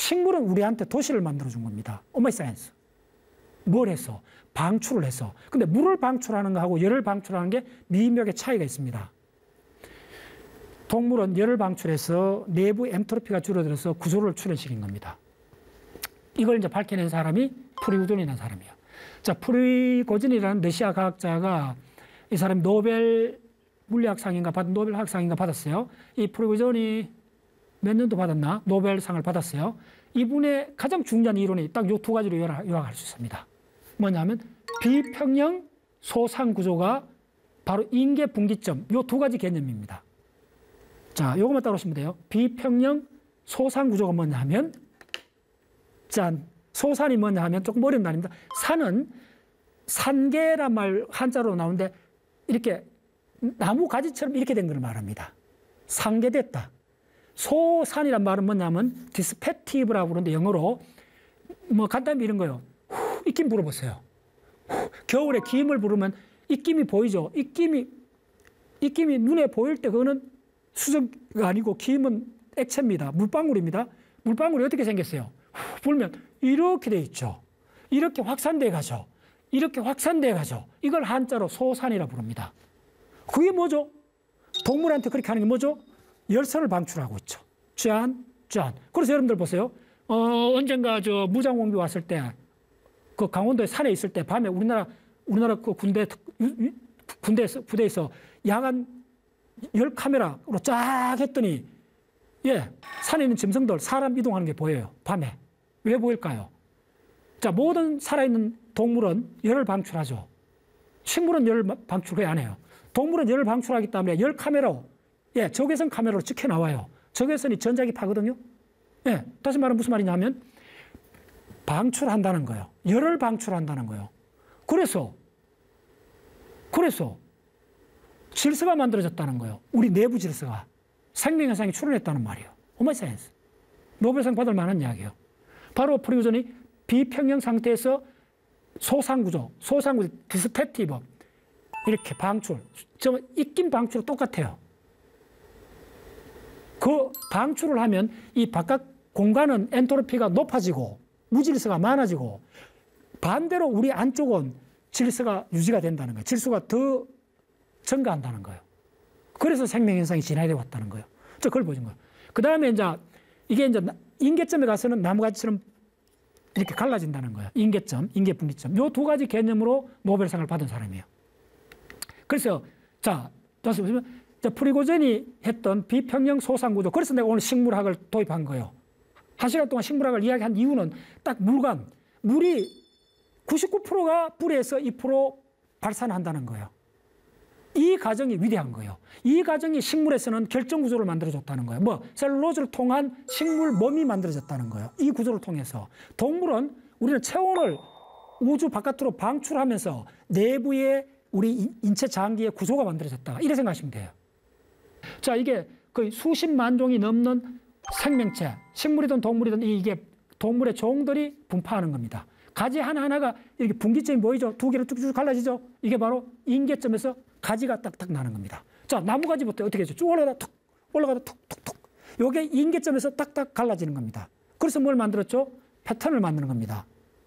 식물은 우리한테 도시를 만들어준 겁니다. 오마이 사이언스. 뭘 해서? 방출을 해서. 근데 물을 방출하는 거하고 열을 방출하는 게 미묘하게 차이가 있습니다. 동물은 열을 방출해서 내부 엔트로피가 줄어들어서 구조를 출현시킨 겁니다. 이걸 이제 밝혀낸 사람이 프리고진이라는 사람이에요. 자, 프리고진이라는 러시아 과학자가 이 사람이 노벨 물리학상인가 노벨 화학상인가 받았어요. 이 프리고진이 몇 년도 받았나? 노벨상을 받았어요. 이분의 가장 중요한 이론이 딱 이 두 가지로 요약할 수 있습니다. 뭐냐면 비평형 소상 구조가 바로 인계 분기점, 이 두 가지 개념입니다. 자, 요것만 따라오시면 돼요. 비평형 소상 구조가 뭐냐 하면, 짠, 소산이 뭐냐 하면 조금 어려운 말입니다. 산은 산계란 말 한자로 나오는데 이렇게 나무 가지처럼 이렇게 된 걸 말합니다. 상계됐다. 소산이란 말은 뭐냐면 디스펙티브라고 그러는데 영어로 뭐 간단히 이런 거예요. 입김 불어보세요. 겨울에 김을 부르면 입김이 보이죠. 입김이 눈에 보일 때 그거는 수증기가 아니고 김은 액체입니다. 물방울입니다. 물방울이 어떻게 생겼어요? 불면 이렇게 돼 있죠. 이렇게 확산돼 가죠. 이렇게 확산돼 가죠. 이걸 한자로 소산이라 부릅니다. 그게 뭐죠? 동물한테 그렇게 하는 게 뭐죠? 열선을 방출하고 있죠. 짠, 짠. 그래서 여러분들 보세요. 언젠가 저 무장공비 왔을 때, 그 강원도에 산에 있을 때 밤에 우리나라 그 부대에서 야간 열 카메라로 쫙 했더니, 예, 산에 있는 짐승들, 사람 이동하는 게 보여요. 밤에. 왜 보일까요? 자, 모든 살아있는 동물은 열을 방출하죠. 식물은 열을 방출 거의 안 해요. 동물은 열을 방출하기 때문에 열 카메라로, 예, 적외선 카메라로 찍혀 나와요. 적외선이 전자기 파거든요. 예, 다시 말하면 무슨 말이냐면 방출한다는 거예요. 열을 방출한다는 거예요. 그래서 질서가 만들어졌다는 거예요. 우리 내부 질서가. 생명 현상이 출현했다는 말이에요. 오마이 사이언스. 노벨상 받을 만한 이야기예요. 바로 프리고진이 비평형 상태에서 소상구조, 디스펙티브 이렇게 방출, 입김 방출 똑같아요. 그 방출을 하면 이 바깥 공간은 엔트로피가 높아지고 무질서가 많아지고 반대로 우리 안쪽은 질서가 유지가 된다는 거예요. 질서가 더 증가한다는 거예요. 그래서 생명 현상이 진화해 왔다는 거예요. 그걸 보여준 거예요. 그 다음에 이게 이제 인계점에 가서는 나무가지처럼 이렇게 갈라진다는 거예요. 인계점, 인계분기점. 이 두 가지 개념으로 노벨상을 받은 사람이에요. 그래서 자, 다시 보시면 프리고진이 했던 비평형 소상구조. 그래서 내가 오늘 식물학을 도입한 거예요. 1시간 동안 식물학을 이야기한 이유는 딱 물이 99%가 뿌리에서 2% 발산한다는 거예요. 이 과정이 위대한 거예요. 이 과정이 식물에서는 결정구조를 만들어줬다는 거예요. 셀룰로즈를 통한 식물 몸이 만들어졌다는 거예요. 이 구조를 통해서. 동물은 우리는 체온을 우주 바깥으로 방출하면서 내부에 우리 인체 장기의 구조가 만들어졌다. 이렇게 생각하시면 돼요. 자, 이게 거의 수십만 종이 넘는 생명체, 식물이든 동물이든 이게 동물의 종들이 분포하는 겁니다. 가지 하나하나가 이렇게 분기점이 보이죠? 두 개로 쭉쭉 갈라지죠? 이게 바로 인계점에서 가지가 딱딱 나는 겁니다. 자, 나무가지부터 어떻게 해죠? 쭉 올라가다 툭툭툭. 요게 인계점에서 딱딱 갈라지는 겁니다. 그래서 뭘 만들었죠? 패턴을 만드는 겁니다.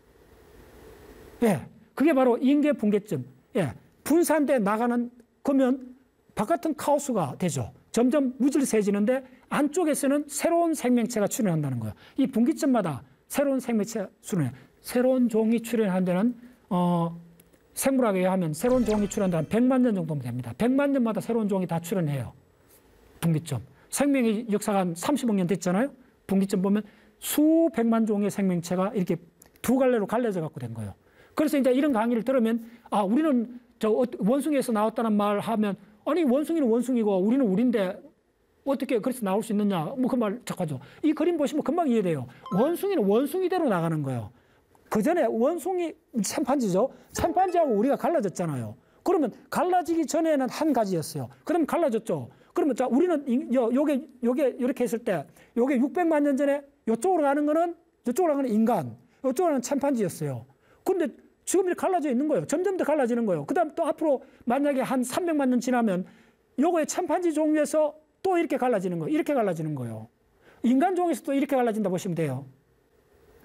예, 그게 바로 인계 분계점. 예, 분산돼 나가는, 그러면 바깥은 카오스가 되죠. 점점 무질서해지는데 안쪽에서는 새로운 생명체가 출현한다는 거예요. 이 분기점마다 새로운 생명체가 출현해요. 새로운 종이 출현한 데는 생물학에 의하면 새로운 종이 출현한 데는 100만 년 정도면 됩니다. 100만 년마다 새로운 종이 다 출현해요. 분기점. 생명의 역사가 한 30억 년 됐잖아요. 분기점 보면 수백만 종의 생명체가 이렇게 두 갈래로 갈려져 갖고 된 거예요. 그래서 이제 이런 강의를 들으면 우리는 원숭이에서 나왔다는 말 하면 아니 원숭이는 원숭이고 우리는 우리인데 어떻게 그래서 나올 수 있느냐 그 말 착하죠. 이 그림 보시면 금방 이해돼요. 원숭이는 원숭이대로 나가는 거예요. 그 전에 원숭이 챔판지죠. 챔판지하고 우리가 갈라졌잖아요. 그러면 갈라지기 전에는 한 가지였어요. 그럼 갈라졌죠. 그러면 자 우리는 요게 이렇게 했을 때 요게 600만 년 전에 이쪽으로 가는 거는 인간, 이쪽으로 가는 챔판지였어요. 근데 지금 이렇게 갈라져 있는 거예요. 점점 더 갈라지는 거예요. 그 다음 또 앞으로 만약에 한 300만 년 지나면 요거의 챔판지 종류에서 또 이렇게 갈라지는 거예요. 이렇게 갈라지는 거예요. 인간 종에서 또 이렇게 갈라진다 보시면 돼요.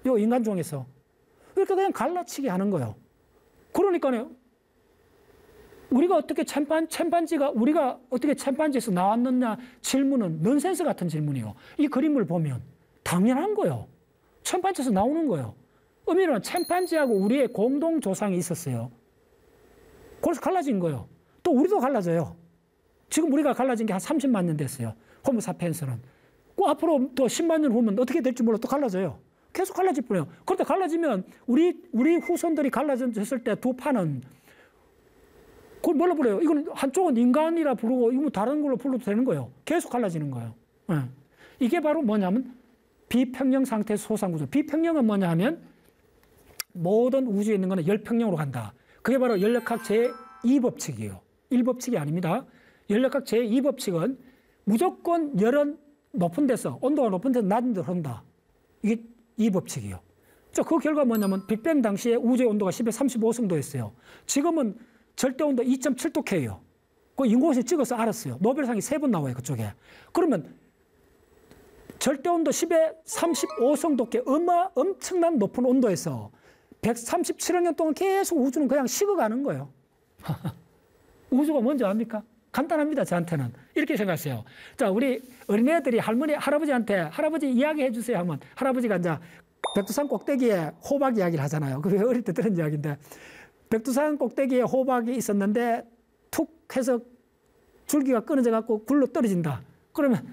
요 인간종에서. 이렇게 그냥 갈라치기 하는 거예요. 그러니까요. 우리가 어떻게 우리가 어떻게 챔판지에서 나왔느냐 질문은 넌센스 같은 질문이에요. 이 그림을 보면 당연한 거예요. 챔판지에서 나오는 거예요. 의미는 챔판지하고 우리의 공동 조상이 있었어요. 그래서 갈라진 거예요. 또 우리도 갈라져요. 지금 우리가 갈라진 게 한 30만 년 됐어요. 호모사피엔스는. 그 앞으로 또 10만 년 후면 어떻게 될지 몰라 또 갈라져요. 계속 갈라질 뿐이에요. 그런데 갈라지면 우리 후손들이 갈라졌을 때 두 판은 그걸 뭘로 불러요? 이건 한쪽은 인간이라 부르고 이건 다른 걸로 불러도 되는 거예요. 계속 갈라지는 거예요. 네. 이게 바로 뭐냐면 비평형 상태의 소상구조. 비평형은 뭐냐 하면 모든 우주에 있는 거는 열평형으로 간다. 그게 바로 연력학 제2법칙이에요. 1법칙이 아닙니다. 연력학 제2법칙은 무조건 열은 높은 데서, 온도가 높은 데서 낮은 데로 흐른다. 이게 2법칙이에요. 자, 그 결과 뭐냐면 빅뱅 당시에 우주의 온도가 10에 35성도였어요. 지금은 절대 온도 2.7도 K예요. 그 인공호실 찍어서 알았어요. 노벨상이 3번 나와요, 그쪽에. 그러면 절대 온도 10에 35성도 K, 엄청난 높은 온도에서 137억 년 동안 계속 우주는 그냥 식어가는 거예요. 우주가 뭔지 압니까? 간단합니다, 저한테는. 이렇게 생각하세요. 자, 우리 어린애들이 할아버지한테 할아버지 이야기해 주세요 하면 할아버지가 이제 백두산 꼭대기에 호박 이야기를 하잖아요. 그게 어릴 때 들은 이야기인데 백두산 꼭대기에 호박이 있었는데 툭 해서 줄기가 끊어져 갖고 굴러 떨어진다. 그러면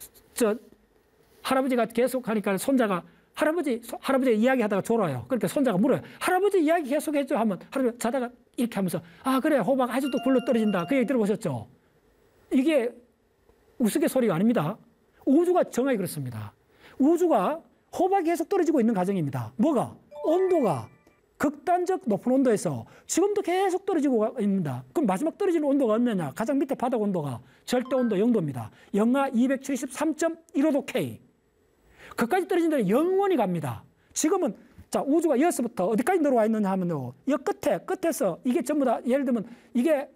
할아버지가 계속 하니까 손자가 할아버지 이야기하다가 졸아요. 그러니까 손자가 물어요. 할아버지 이야기 계속 해줘 하면 할아버지 자다가 이렇게 하면서 아 그래 호박 아직도 굴러 떨어진다. 그 얘기 들어보셨죠? 이게 우스갯소리가 아닙니다. 우주가 정확히 그렇습니다. 우주가 호박이 계속 떨어지고 있는 과정입니다. 뭐가? 온도가 극단적 높은 온도에서 지금도 계속 떨어지고 있습니다. 그럼 마지막 떨어지는 온도가 얼마냐? 가장 밑에 바닥 온도가 절대 온도 0도입니다. 영하 273.15도 K. 그까지 떨어진 데는 영원히 갑니다. 지금은 자 우주가 여기서부터 어디까지 내려와 있느냐 하면요. 이 끝에서 이게 전부 다 예를 들면 이게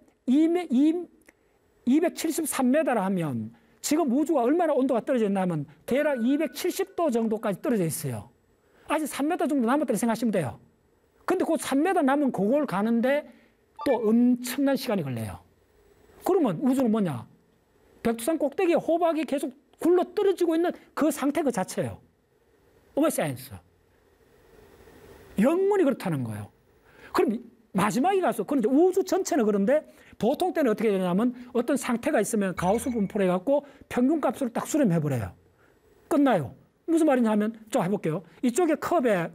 273m라 하면 지금 우주가 얼마나 온도가 떨어져 있나 하면 대략 270도 정도까지 떨어져 있어요. 아직 3m 정도 남았다고 생각하시면 돼요. 근데 그 3m 남은 그걸 가는데 또 엄청난 시간이 걸려요. 그러면 우주는 뭐냐? 백두산 꼭대기에 호박이 계속 굴러 떨어지고 있는 그 상태 그 자체예요. 오메 사이언스. 영원히 그렇다는 거예요. 그럼 마지막에 가서 그런데 우주 전체는 그런데 보통 때는 어떻게 되냐면 어떤 상태가 있으면 가우스 분포를 해갖고 평균값을 딱 수렴해버려요. 끝나요. 무슨 말이냐 하면 좀 해볼게요. 이쪽에 컵에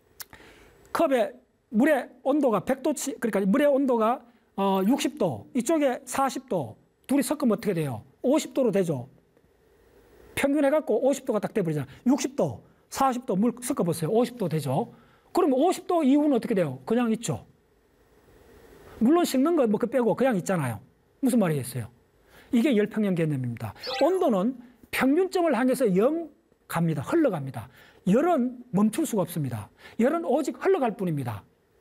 물의 온도가 100도, 그러니까 물의 온도가 60도, 이쪽에 40도, 둘이 섞으면 어떻게 돼요? 50도로 되죠. 평균해갖고 50도가 딱 돼버리잖아요. 60도, 40도 물 섞어보세요. 50도 되죠. 그러면 50도 이후는 어떻게 돼요? 그냥 있죠. 물론 식는 거 뭐 그 빼고 그냥 있잖아요. 무슨 말이겠어요? 이게 열평형 개념입니다. 온도는 평균점을 향해서 0 갑니다. 흘러갑니다. 열은 멈출 수가 없습니다. 열은 오직 흘러갈 뿐입니다.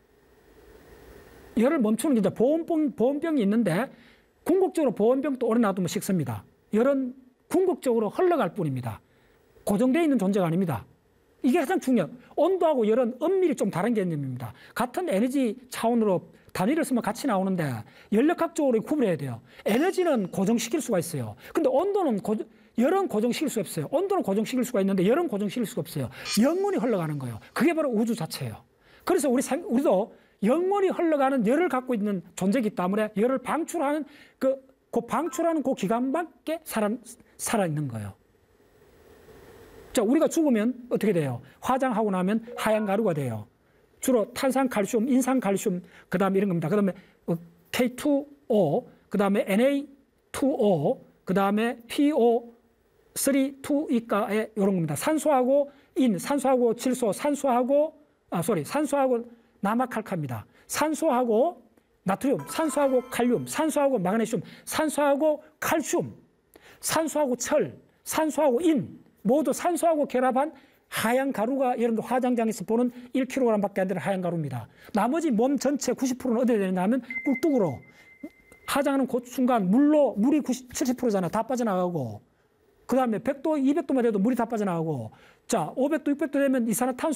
열을 멈추는 게 이제 보온병이 있는데 궁극적으로 보온병도 오래 놔두면 식습니다. 열은 궁극적으로 흘러갈 뿐입니다. 고정되어 있는 존재가 아닙니다. 이게 가장 중요해요. 온도하고 열은 엄밀히 좀 다른 개념입니다. 같은 에너지 차원으로 단위를 쓰면 같이 나오는데 연력학적으로 구분해야 돼요. 에너지는 고정시킬 수가 있어요. 근데 온도는 열은 고정시킬 수 없어요. 온도는 고정시킬 수가 있는데 열은 고정시킬 수가 없어요. 영원히 흘러가는 거예요. 그게 바로 우주 자체예요. 그래서 우리도 영원히 흘러가는 열을 갖고 있는 존재이기 때문에 열을 방출하는 방출하는 그 기간밖에 살아있는 거예요. 자, 우리가 죽으면 어떻게 돼요? 화장하고 나면 하얀 가루가 돼요. 주로 탄산, 칼슘, 인산, 칼슘, 그 다음에 이런 겁니다. 그 다음에 K2O, 그 다음에 Na2O, 그 다음에 PO3, 2이가에 이런 겁니다. 산소하고 산소하고 질소, 산소하고 남아칼카입니다. 산소하고 나트륨, 산소하고 칼륨, 산소하고 마그네슘, 산소하고 칼슘, 산소하고 철, 산소하고 인, 모두 산소하고 결합한 하얀 가루가 여러분들 화장장에서 보는 1kg밖에 안 되는 하얀 가루입니다. 나머지 몸 전체 90%는 어디에 되냐면 꿀뚝으로 화장하는 그 순간 물이 70%잖아요. 다 빠져나가고 그 다음에 100도, 200도만 돼도 물이 다 빠져나가고 자 500도, 600도 되면 이산화탄소